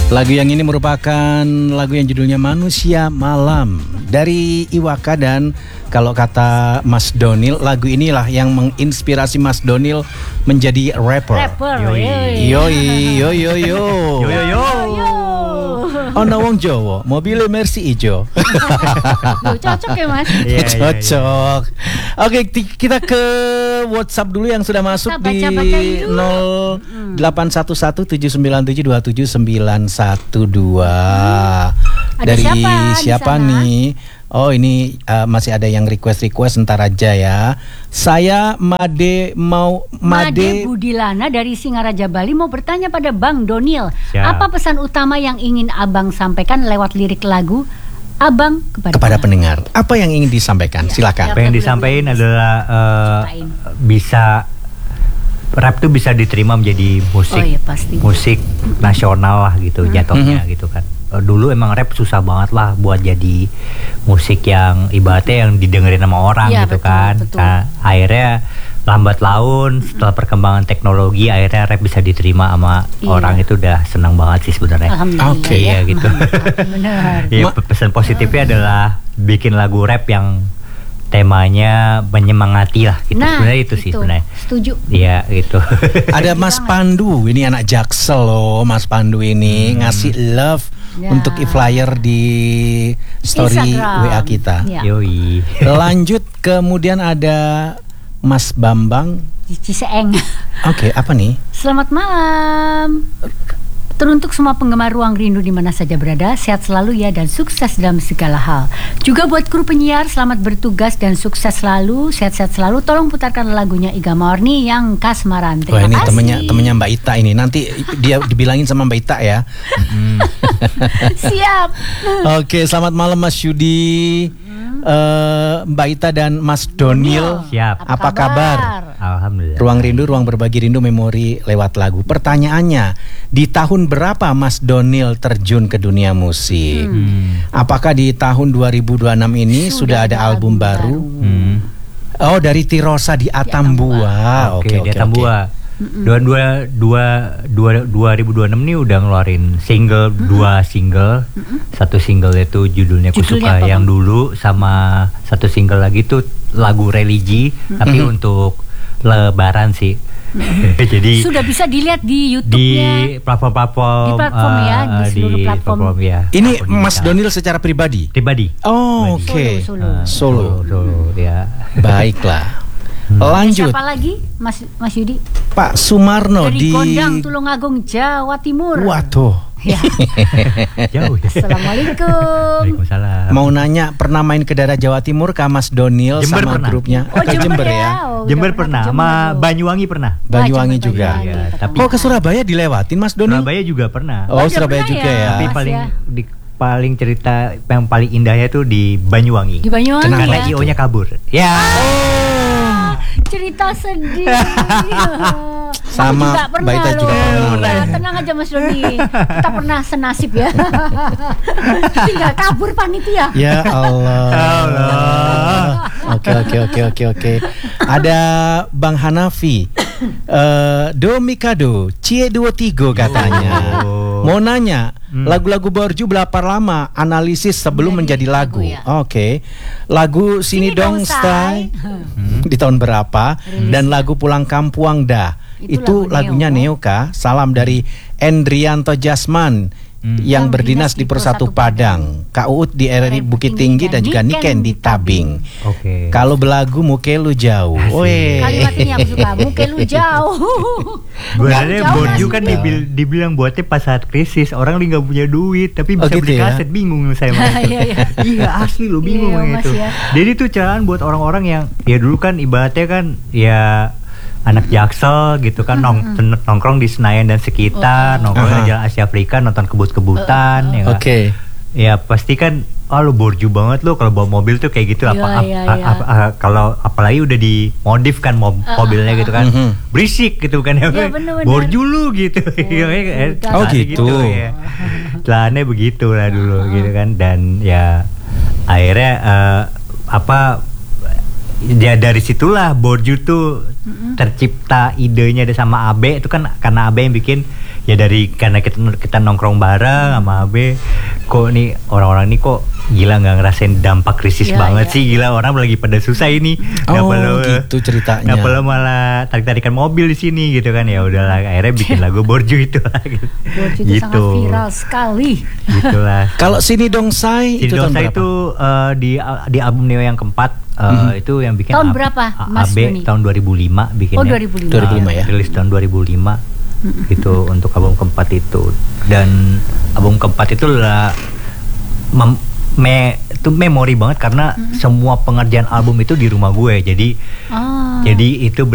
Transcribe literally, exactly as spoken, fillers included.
Lagu yang ini merupakan lagu yang judulnya Manusia Malam dari Iwaka, dan kalau kata Mas Donil, lagu inilah yang menginspirasi Mas Donil menjadi rapper. Rapper. Yoi. Yoi, yo yo yo. Yo yo yo. Ono wong Jawa, mobilnya Mercy ijo. Duh, cocok ya Mas? Iya, Cocok. Oke, t- kita ke WhatsApp dulu yang sudah masuk Kita di baca-bacain dulu. nol delapan satu satu tujuh sembilan tujuh dua tujuh sembilan satu dua. Ada Dari siapa di siapa sana? nih? Oh, ini uh, masih ada yang request-request, ntar aja ya. Saya Made mau Made Made Budilana dari Singaraja Bali mau bertanya pada Bang Donil, Siap. apa pesan utama yang ingin Abang sampaikan lewat lirik lagu Abang kepada, kepada pendengar. Apa yang ingin disampaikan? Ya, Silakan. Apa yang disampaikan adalah uh, Ceritain. bisa rap tuh bisa diterima menjadi musik Oh iya, pasti. musik nasional lah gitu jatuhnya gitu kan. Uh, dulu emang rap susah banget lah buat jadi musik yang ibaratnya yang didengerin sama orang Iya, gitu betul, kan. betul. Nah, akhirnya lambat laun setelah perkembangan teknologi akhirnya rap bisa diterima sama Iya. orang, itu udah senang banget sih sebenarnya. Alhamdulillah. Oke, ya. Iya gitu. Benar. Iya, Ma- pesan positifnya adalah bikin lagu rap yang temanya menyemangati lah gitu. Nah, Sebenarnya itu sih sebenarnya. Setuju. Iya gitu. Ada Mas Pandu, ini anak Jaksel loh. Mas Pandu ini ngasih love Ya. untuk e-flyer di story Instagram. W A kita. Ya. Yoi. Lanjut, kemudian ada Mas Bambang. Di Ciseeng. Oke, apa nih? Selamat malam. Teruntuk semua penggemar Ruang Rindu di mana saja berada, sehat selalu ya dan sukses dalam segala hal. Juga buat kru penyiar, selamat bertugas dan sukses selalu, sehat-sehat selalu. Tolong putarkan lagunya Iga Morni yang Kasmaran. Wah, ini Terima kasih. temennya temennya Mbak Ita ini. Nanti dia dibilangin sama Mbak Ita ya. Siap. Oke, selamat malam Mas Yudi, eh, Mbak Ita dan Mas Donil. Siap. Apa kabar? Alhamdulillah. Ruang Rindu, ruang berbagi rindu, memori lewat lagu. Pertanyaannya, di tahun berapa Mas Donil terjun ke dunia musik? Hmm. Apakah di tahun dua ribu dua puluh enam ini sudah, ada album, baru? Hmm. Oh, dari Tirosa di Atambua. Oke, Oke, di oke, Atambua. Dua dua dua dua dua ribu dua puluh enam nih udah ngeluarin single, dua single. Satu single itu judulnya Judulnya Kusuka apa, yang Bang? dulu, sama satu single lagi tuh lagu religi tapi untuk Lebaran sih. Jadi Sudah bisa dilihat di di YouTube-nya. platform-platform Di platform ya, eh, di eh, seluruh platform. ya. Ini Platform Mas digital. Donil secara pribadi? Pribadi. Oh, Pribadi. oke. Solo, Eh, Solo. Solo, ya. Baiklah. Lanjut, Siapa lagi, Mas Mas Yudi? Pak Sumarno Dari di Gondang, Tulungagung, Jawa Timur. Waduh. Ya. Jauh ya. Assalamualaikum. Waalaikumsalam. Mau nanya, pernah main ke daerah Jawa Timur kah Mas Donil Jember sama pernah. grupnya? Oh, Ke Jember, ya. ya. Oh, udah Jember ke pernah, Jember sama loh. Banyuwangi pernah. Banyuwangi Jember, juga. Banyuwangi, Iya, ketemu. tapi- Oh, ke Surabaya dilewatin Mas Donil? Surabaya juga pernah. Oh, Oh, udah Surabaya pernah juga ya? ya. Tapi Mas, paling ya. di paling cerita yang paling indahnya tuh di Banyuwangi. Di Banyuwangi Kenapa Karena ya. I O-nya kabur. Ya. Ah, cerita sedih. Sama Aku juga pernah Mbak Ita juga loh. pernah. Iya, tenang aja Mas Doni. Kita pernah senasib ya. Tinggal kabur panitia. Ya Allah. Allah. Oke oke oke oke oke. Ada Bang Hanafi. Eh, Do Mikado, Cie dua tiga katanya. Oh. Mau nanya, lagu-lagu Borju berapa lama analisis sebelum menjadi Menjadi lagu? lagu, ya. Oke. Lagu Sini, Sini Dong Dong Stay Hmm. di tahun berapa? Dan lagu Pulang Kampuang Dah. Itu, Itu lagu lagunya Neo. Neo kah? Salam dari Endrianto Jasman. Yang Yang berdinas berdinas di di Persatu Persatu Padang, Kak Uut di R R I Bukit Tinggi dan juga Niken di Tabing. Oke. Kalau belagu muke lu jauh. Weh. Kalimat ini aku suka. Mungkin lu jauh. Sebenarnya Jauh Borju nggak kan sih? dibil- dibilang buatnya pas saat krisis, orang nggak punya duit tapi Oh, bisa gitu beli ya? kaset, bingung saya Mas. Iya, iya. Iya asli lo bingung Iya, ya Mas, itu. ya. Jadi tuh carahan buat orang-orang yang ya dulu kan ibaratnya kan ya anak Jaksel gitu kan, nong- nongkrong di Senayan dan sekitar, nongkrong Aha. di Jalan Asia Afrika, nonton kebut-kebutan, ya nggak? Oke. Ya pasti kan, oh lu borju banget lo kalau bawa mobil tuh kayak gitu. Iya, apa ap- iya, a- iya. a- a- kalau apalagi udah dimodif kan mob- mobilnya gitu kan, Mhm. berisik gitu kan ya, Iya, bener-bener. borju lu gitu. Iya, eh, udah. Oh, tadi gitu. ya. Celananya begitu lah dulu gitu kan, dan ya akhirnya eh, apa ya dari situlah Borju tuh tercipta idenya ada sama Abe itu kan, karena Abe yang bikin Ya dari karena kita kita nongkrong bareng sama Abe, kok nih orang-orang nih kok gila nggak ngerasain dampak krisis Ya, banget ya. sih, gila orang lagi pada susah ini. Nggak Oh, perlu gitu ceritanya. nggak perlu malah tarik-tarikan mobil di sini gitu kan, ya udahlah akhirnya bikin lagu Borju itu lah gitu. Borju itu sangat viral sekali. Gitulah. Kalau Sini Dongsai Sini itu tahun Dongsai berapa? itu eh, di di album Neo yang keempat eh, Mhm. itu yang bikin Tahun A- berapa, A- Mas A B Doni? tahun dua ribu lima bikinnya. Oh, dua ribu lima. dua ribu lima ya. Rilis tahun dua ribu lima itu untuk album keempat itu, dan album keempat itu lah mem- me itu memori banget karena semua pengerjaan album itu di rumah gue, jadi Ah. jadi itu